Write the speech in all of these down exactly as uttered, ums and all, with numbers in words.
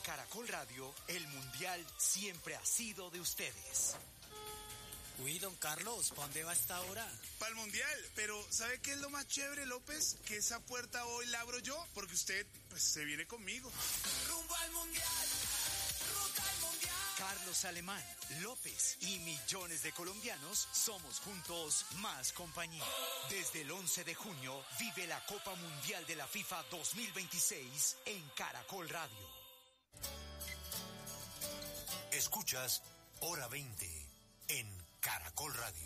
Caracol Radio, el Mundial siempre ha sido de ustedes. Uy, don Carlos, ¿para dónde va esta hora? Para el Mundial, pero ¿sabe qué es lo más chévere, López? Que esa puerta hoy la abro yo, porque usted, pues, se viene conmigo. Rumbo al Mundial, ruta al Mundial. Carlos Alemán, López y millones de colombianos somos juntos más compañía. Desde el once de junio, vive la Copa Mundial de la FIFA dos mil veintiséis en Caracol Radio. Escuchas Hora veinte en Caracol Radio.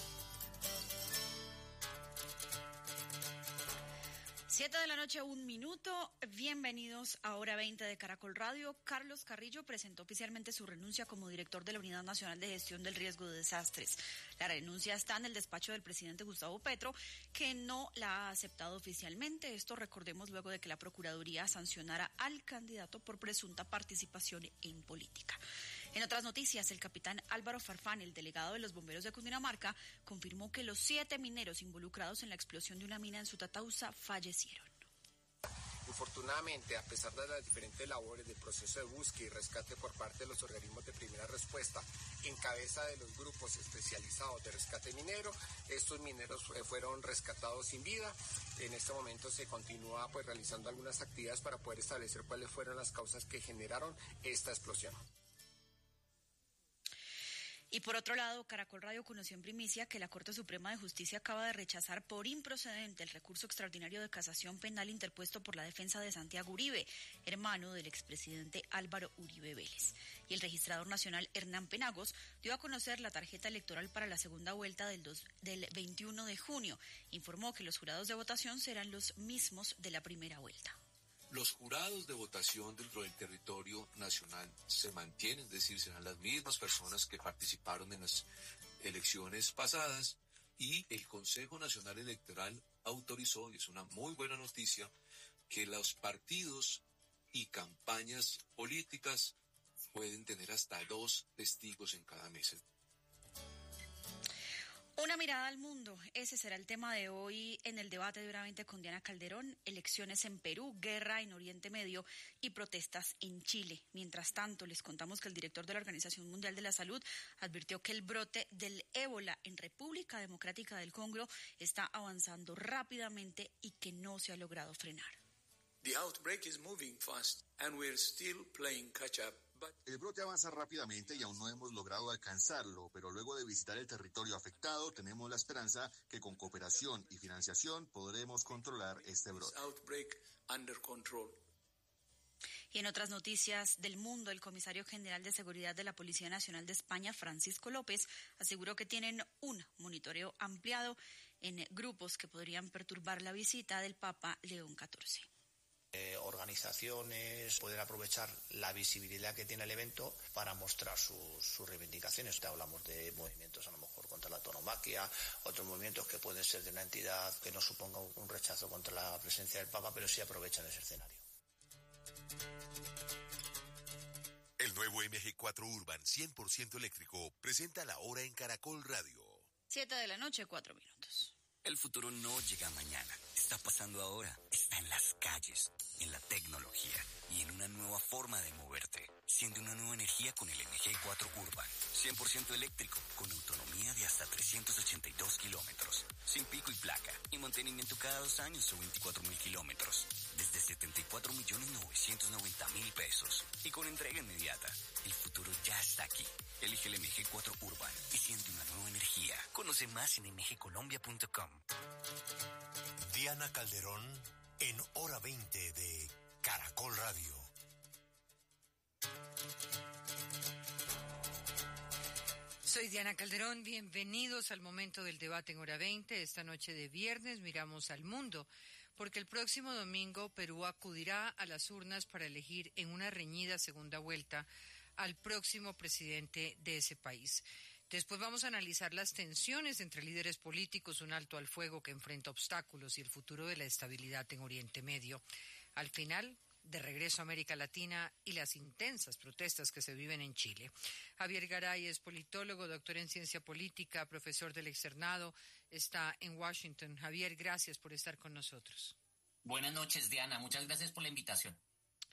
Siete de la noche, un minuto. Bienvenidos a Hora veinte de Caracol Radio. Carlos Carrillo presentó oficialmente su renuncia como director de la Unidad Nacional de Gestión del Riesgo de Desastres. La renuncia está en el despacho del presidente Gustavo Petro, que no la ha aceptado oficialmente. Esto, recordemos, luego de que la Procuraduría sancionara al candidato por presunta participación en política. En otras noticias, el capitán Álvaro Farfán, el delegado de los bomberos de Cundinamarca, confirmó que los siete mineros involucrados en la explosión de una mina en Sutatausa fallecieron. Infortunadamente, a pesar de las diferentes labores del proceso de búsqueda y rescate por parte de los organismos de primera respuesta, en cabeza de los grupos especializados de rescate minero, estos mineros fueron rescatados sin vida. En este momento se continúa pues realizando algunas actividades para poder establecer cuáles fueron las causas que generaron esta explosión. Y por otro lado, Caracol Radio conoció en primicia que la Corte Suprema de Justicia acaba de rechazar por improcedente el recurso extraordinario de casación penal interpuesto por la defensa de Santiago Uribe, hermano del expresidente Álvaro Uribe Vélez. Y el registrador nacional Hernán Penagos dio a conocer la tarjeta electoral para la segunda vuelta del, dos, del veintiuno de junio. Informó que los jurados de votación serán los mismos de la primera vuelta. Los jurados de votación dentro del territorio nacional se mantienen, es decir, serán las mismas personas que participaron en las elecciones pasadas, y el Consejo Nacional Electoral autorizó, y es una muy buena noticia, que los partidos y campañas políticas pueden tener hasta dos testigos en cada mesa. Una mirada al mundo, ese será el tema de hoy en el debate de Hora veinte con Diana Calderón. Elecciones en Perú, guerra en Oriente Medio y protestas en Chile. Mientras tanto, les contamos que el director de la Organización Mundial de la Salud advirtió que el brote del ébola en República Democrática del Congo está avanzando rápidamente y que no se ha logrado frenar. The outbreak is moving fast and we're still playing catch up. But... El brote avanza rápidamente y aún no hemos logrado alcanzarlo, pero luego de visitar el territorio afectado tenemos la esperanza que con cooperación y financiación podremos controlar este brote. Outbreak under control. Y en otras noticias del mundo, el comisario general de Seguridad de la Policía Nacional de España, Francisco López, aseguró que tienen un monitoreo ampliado en grupos que podrían perturbar la visita del Papa León catorce. Eh, organizaciones pueden aprovechar la visibilidad que tiene el evento para mostrar sus, sus reivindicaciones. Te hablamos de movimientos a lo mejor contra la tauromaquia, otros movimientos que pueden ser de una entidad que no suponga un rechazo contra la presencia del Papa, pero sí aprovechan ese escenario. El nuevo M G cuatro Urban cien por ciento eléctrico presenta la hora en Caracol Radio. Siete de la noche, cuatro minutos. El futuro no llega mañana, está pasando ahora, está en las calles, en la tecnología y en una nueva forma de moverte. Siente una nueva energía con el M G cuatro Urban, cien por ciento eléctrico, con autonomía de hasta trescientos ochenta y dos kilómetros, sin pico y placa, y mantenimiento cada dos años o veinticuatro mil kilómetros, desde setenta y cuatro millones novecientos noventa mil pesos, y con entrega inmediata. El futuro ya está aquí. Elige el M G cuatro Urban y siente una nueva energía. Conoce más en m g colombia punto com. Diana Calderón en Hora veinte de Caracol Radio. Soy Diana Calderón, bienvenidos al momento del debate en Hora veinte. Esta noche de viernes miramos al mundo, porque el próximo domingo Perú acudirá a las urnas para elegir en una reñida segunda vuelta al próximo presidente de ese país. Después vamos a analizar las tensiones entre líderes políticos, un alto al fuego que enfrenta obstáculos y el futuro de la estabilidad en Oriente Medio. Al final, de regreso a América Latina y las intensas protestas que se viven en Chile. Javier Garay es politólogo, doctor en ciencia política, profesor del externado, está en Washington. Javier, gracias por estar con nosotros. Buenas noches, Diana. Muchas gracias por la invitación.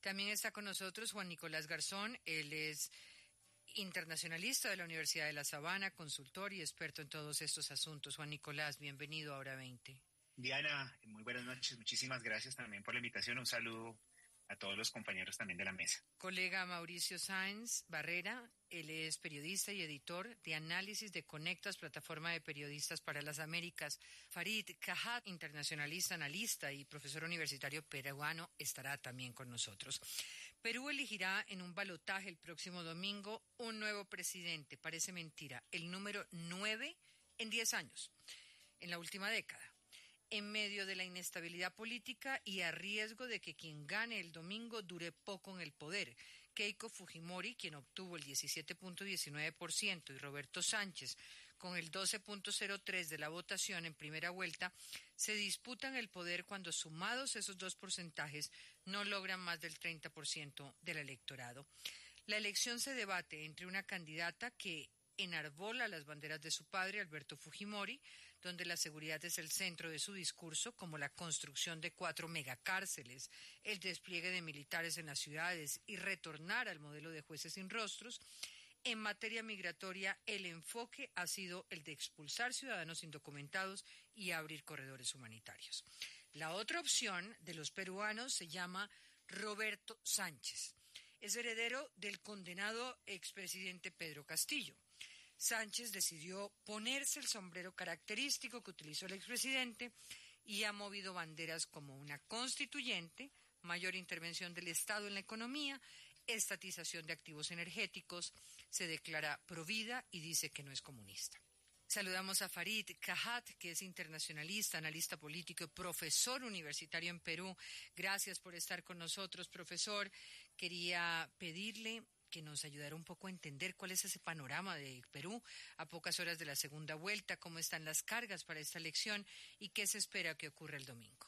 También está con nosotros Juan Nicolás Garzón, él es internacionalista de la Universidad de La Sabana, consultor y experto en todos estos asuntos. Juan Nicolás, bienvenido a Hora veinte. Diana, muy buenas noches, muchísimas gracias también por la invitación, un saludo a todos los compañeros también de la mesa. Colega Mauricio Sáenz Barrera, él es periodista y editor de análisis de Conectas, plataforma de periodistas para las Américas. Farid Cajat, internacionalista, analista y profesor universitario peruano, estará también con nosotros. Perú elegirá en un balotaje el próximo domingo un nuevo presidente, parece mentira, el número nueve en diez años, en la última década. En medio de la inestabilidad política y a riesgo de que quien gane el domingo dure poco en el poder. Keiko Fujimori, quien obtuvo el diecisiete punto diecinueve por ciento, y Roberto Sánchez, con el doce punto cero tres por ciento de la votación en primera vuelta, se disputan el poder cuando sumados esos dos porcentajes no logran más del treinta por ciento del electorado. La elección se debate entre una candidata que enarbola las banderas de su padre, Alberto Fujimori, donde la seguridad es el centro de su discurso, como la construcción de cuatro megacárceles, el despliegue de militares en las ciudades y retornar al modelo de jueces sin rostros. En materia migratoria, el enfoque ha sido el de expulsar ciudadanos indocumentados y abrir corredores humanitarios. La otra opción de los peruanos se llama Roberto Sánchez. Es heredero del condenado expresidente Pedro Castillo. Sánchez decidió ponerse el sombrero característico que utilizó el expresidente y ha movido banderas como una constituyente, mayor intervención del Estado en la economía, estatización de activos energéticos, se declara provida y dice que no es comunista. Saludamos a Farid Cajat, que es internacionalista, analista político y profesor universitario en Perú. Gracias por estar con nosotros, profesor. Quería pedirle que nos ayudara un poco a entender cuál es ese panorama de Perú a pocas horas de la segunda vuelta, cómo están las cargas para esta elección y qué se espera que ocurra el domingo.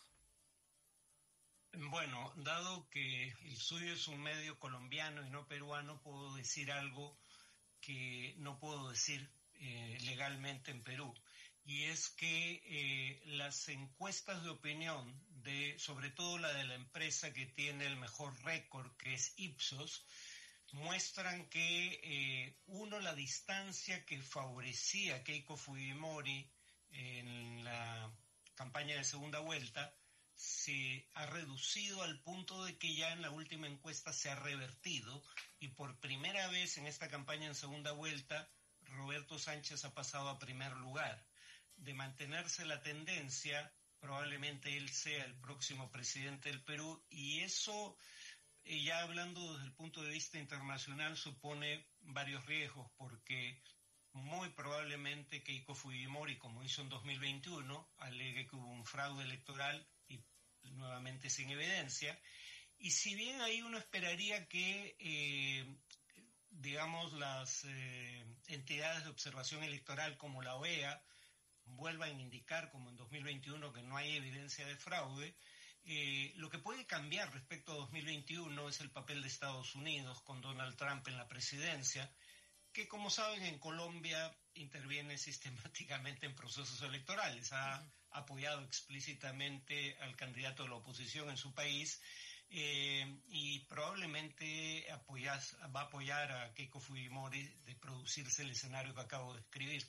Bueno, dado que el suyo es un medio colombiano y no peruano, puedo decir algo que no puedo decir eh, legalmente en Perú, y es que eh, las encuestas de opinión, de sobre todo la de la empresa que tiene el mejor récord, que es Ipsos, muestran que, eh, uno, la distancia que favorecía a Keiko Fujimori en la campaña de segunda vuelta se ha reducido al punto de que ya en la última encuesta se ha revertido y por primera vez en esta campaña en segunda vuelta Roberto Sánchez ha pasado a primer lugar. De mantenerse la tendencia, probablemente él sea el próximo presidente del Perú, y eso, eh, ya hablando desde el punto de vista internacional, supone varios riesgos, porque muy probablemente Keiko Fujimori, como hizo en dos mil veintiuno, alegue que hubo un fraude electoral y nuevamente sin evidencia. Y si bien ahí uno esperaría que, eh, digamos, las eh, entidades de observación electoral como la O E A vuelvan a indicar, como en dos mil veintiuno, que no hay evidencia de fraude, eh, lo que puede cambiar respecto a dos mil veintiuno es el papel de Estados Unidos con Donald Trump en la presidencia, que, como saben, en Colombia interviene sistemáticamente en procesos electorales. Ha uh-huh. apoyado explícitamente al candidato de la oposición en su país eh, y probablemente apoyas, va a apoyar a Keiko Fujimori de producirse el escenario que acabo de describir.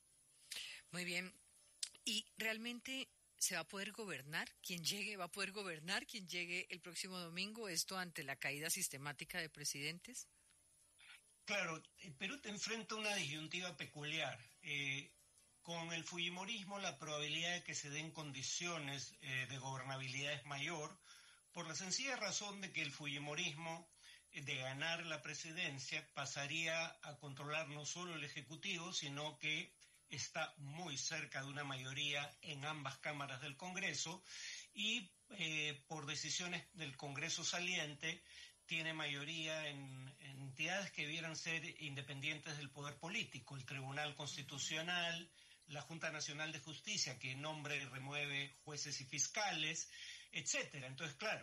Muy bien. ¿Y realmente se va a poder gobernar? ¿Quién llegue va a poder gobernar? ¿Quién llegue el próximo domingo? ¿Esto ante la caída sistemática de presidentes? Claro, el Perú te enfrenta una disyuntiva peculiar. Eh, con el fujimorismo la probabilidad de que se den condiciones eh, de gobernabilidad es mayor, por la sencilla razón de que el fujimorismo, eh, de ganar la presidencia, pasaría a controlar no solo el Ejecutivo, sino que está muy cerca de una mayoría en ambas cámaras del Congreso y eh, por decisiones del Congreso saliente tiene mayoría en, en entidades que debieran ser independientes del poder político, el Tribunal Constitucional, la Junta Nacional de Justicia, que nombra y remueve jueces y fiscales, etcétera. Entonces, claro,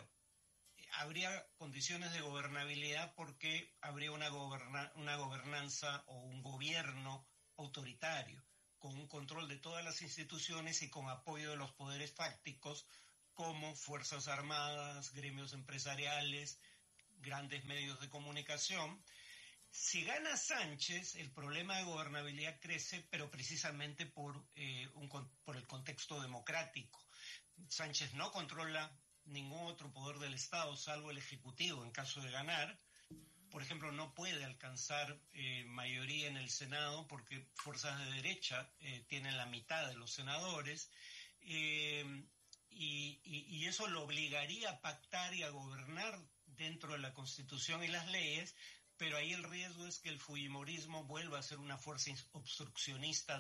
habría condiciones de gobernabilidad porque habría una, goberna, una gobernanza o un gobierno autoritario, con un control de todas las instituciones y con apoyo de los poderes fácticos como Fuerzas Armadas, gremios empresariales, grandes medios de comunicación. Si gana Sánchez, el problema de gobernabilidad crece, pero precisamente por, eh, un, por el contexto democrático. Sánchez no controla ningún otro poder del Estado, salvo el Ejecutivo, en caso de ganar. Por ejemplo, no puede alcanzar eh, mayoría en el Senado porque fuerzas de derecha eh, tienen la mitad de los senadores. Eh, y, y, y eso lo obligaría a pactar y a gobernar dentro de la Constitución y las leyes, pero ahí el riesgo es que el fujimorismo vuelva a ser una fuerza obstruccionista